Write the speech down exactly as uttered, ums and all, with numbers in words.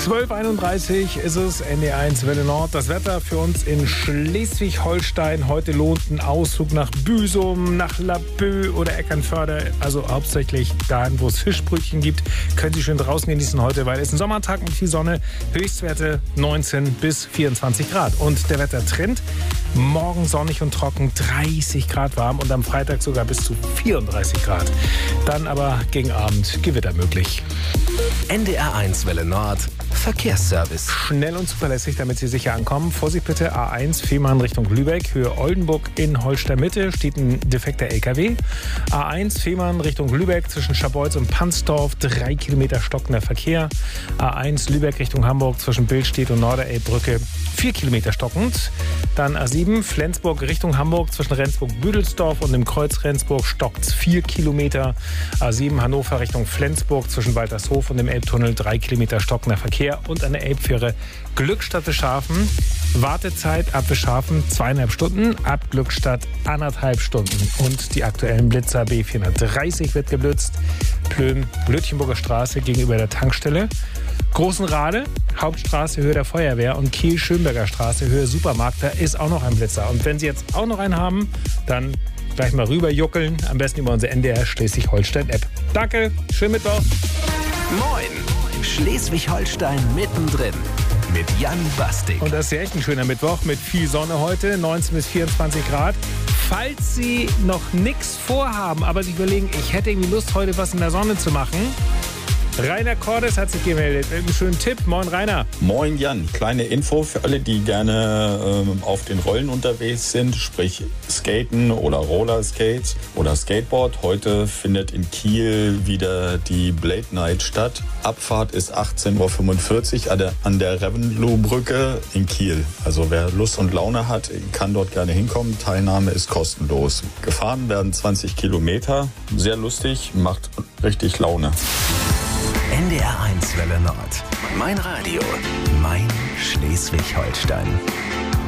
zwölf Uhr einunddreißig ist es, N D R eins Welle Nord. Das Wetter für uns in Schleswig-Holstein. Heute lohnt ein Ausflug nach Büsum, nach Laboe oder Eckernförde. Also hauptsächlich dahin, wo es Fischbrötchen gibt. Können Sie schön draußen genießen heute, weil es ein Sommertag mit viel Sonne. Höchstwerte neunzehn bis vierundzwanzig Grad. Und der Wettertrend: morgen sonnig und trocken, dreißig Grad warm und am Freitag sogar bis zu vierunddreißig Grad. Dann aber gegen Abend Gewitter möglich. N D R eins Welle Nord Verkehrsservice. Schnell und zuverlässig, damit Sie sicher ankommen. Vorsicht bitte, A eins Fehmarn Richtung Lübeck, Höhe Oldenburg in Holster-Mitte steht ein defekter L K W. A eins Fehmarn Richtung Lübeck zwischen Scharbeutz und Pansdorf, drei Kilometer stockender Verkehr. A eins Lübeck Richtung Hamburg zwischen Billstedt und Norderelbbrücke, vier Kilometer stockend. Dann A sieben Flensburg Richtung Hamburg zwischen Rendsburg-Büdelsdorf und dem Kreuz Rendsburg stockt vier Kilometer. A sieben Hannover Richtung Flensburg zwischen Waltershof und dem Elbtunnel, drei Kilometer stockender Verkehr. Und an der Elbfähre Glückstadt Bischhafen. Wartezeit ab Bischhafen zweieinhalb Stunden, ab Glückstadt anderthalb Stunden. Und die aktuellen Blitzer B vierhundertdreißig wird geblitzt. Plön, Blötchenburger Straße gegenüber der Tankstelle. Großenrade, Hauptstraße Höhe der Feuerwehr und Kiel-Schönberger Straße Höhe Supermarkt. Da ist auch noch ein Blitzer. Und wenn Sie jetzt auch noch einen haben, dann gleich mal rüber juckeln. Am besten über unsere N D R Schleswig-Holstein-App. Danke, schönen Mittwoch. Moin! Schleswig-Holstein mittendrin mit Jan Bastik. Und das ist ja echt ein schöner Mittwoch mit viel Sonne heute, neunzehn bis vierundzwanzig Grad. Falls Sie noch nichts vorhaben, aber sich überlegen, ich hätte irgendwie Lust, heute was in der Sonne zu machen. Rainer Cordes hat sich gemeldet mit einem schönen Tipp. Moin Rainer. Moin Jan. Kleine Info für alle, die gerne ähm, auf den Rollen unterwegs sind, sprich Skaten oder Rollerskates oder Skateboard. Heute findet in Kiel wieder die Blade Night statt. Abfahrt ist achtzehn Uhr fünfundvierzig an der, an der Revenloh-Brücke in Kiel. Also wer Lust und Laune hat, kann dort gerne hinkommen. Teilnahme ist kostenlos. Gefahren werden zwanzig Kilometer. Sehr lustig, macht richtig Laune. N D R eins Welle Nord. Mein Radio. Mein Schleswig-Holstein.